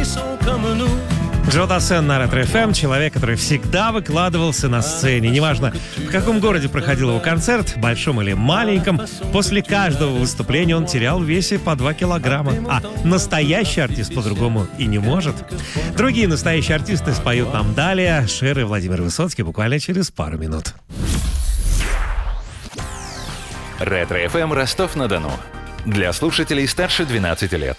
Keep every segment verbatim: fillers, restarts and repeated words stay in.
Джо Дассен на Ретро эф эм, человек, который всегда выкладывался на сцене. Неважно, в каком городе проходил его концерт, большом или маленьком, после каждого выступления он терял в весе по два килограмма. А настоящий артист по-другому и не может. Другие настоящие артисты споют нам далее. Шер и Владимир Высоцкий буквально через пару минут. Ретро эф эм Ростов-на-Дону. Для слушателей старше двенадцати лет.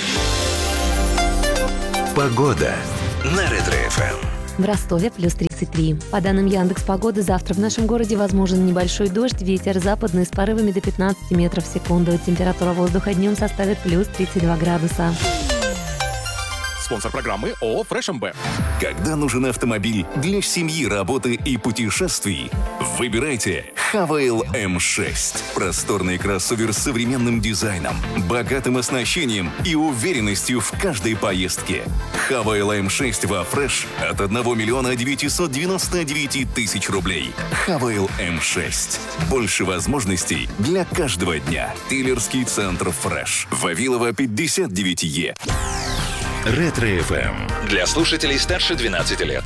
Погода на Ретро эф эм. В Ростове плюс тридцать три. По данным Яндекс.Погоды, завтра в нашем городе возможен небольшой дождь, ветер западный с порывами до пятнадцати метров в секунду. Температура воздуха днем составит плюс тридцать два градуса. Спонсор программы ООО «Фрэш эм бэ». Когда нужен автомобиль для семьи, работы и путешествий, выбирайте Хавейл эм шесть. Просторный кроссовер с современным дизайном, богатым оснащением и уверенностью в каждой поездке. Хавейл эм шесть во Фрэш от одного миллиона девятисот девяноста девяти тысяч рублей. Хавейл эм шесть. Больше возможностей для каждого дня. Дилерский центр Фрэш. Вавилова пятьдесят девять Е. Ретро эф эм. Для слушателей старше двенадцати лет.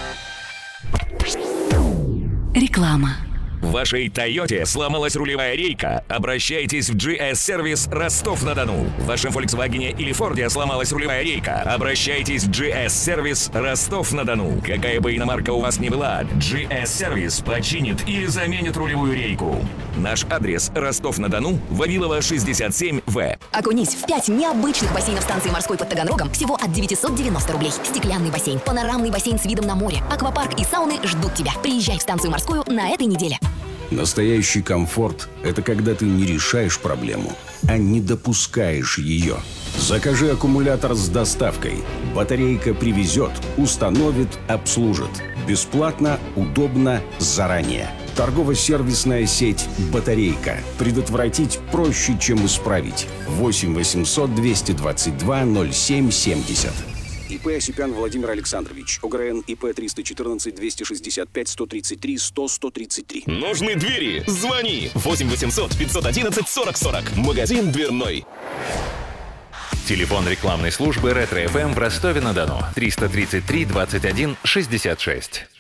Реклама. В вашей Тойоте сломалась рулевая рейка? Обращайтесь в джи эс-сервис Ростов-на-Дону. В вашем Volkswagen или Форде сломалась рулевая рейка? Обращайтесь в джи эс-сервис Ростов-на-Дону. Какая бы иномарка у вас ни была, джи эс-сервис починит или заменит рулевую рейку. Наш адрес: Ростов-на-Дону, Вавилова шестьдесят семь В. Окунись в пять необычных бассейнов станции морской под Таганрогом всего от девятисот девяносто рублей. Стеклянный бассейн, панорамный бассейн с видом на море, аквапарк и сауны ждут тебя. Приезжай в станцию морскую на этой неделе. Настоящий комфорт – это когда ты не решаешь проблему, а не допускаешь ее. Закажи аккумулятор с доставкой. Батарейка привезет, установит, обслужит. Бесплатно, удобно, заранее. Торгово-сервисная сеть «Батарейка». Предотвратить проще, чем исправить. восемь восемьсот двести двадцать два ноль семь семьдесят. ИП Осипян Владимир Александрович. ОГРН ИП триста четырнадцать двести шестьдесят пять сто тридцать три сто сто тридцать три. Нужны двери? Звони! восемь восемьсот пятьсот одиннадцать сорок сорок. Магазин дверной. Телефон рекламной службы Ретро эф эм в Ростове-на-Дону. триста тридцать три двадцать один шестьдесят шесть.